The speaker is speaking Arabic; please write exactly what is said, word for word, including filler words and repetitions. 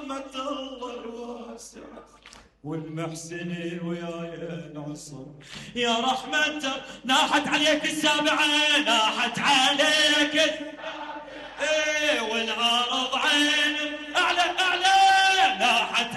رحمة الله الواسعة والمحسن وياي نعصر يا رحمة. ناحت عليك السابعة، ناحت عليك ايه والعار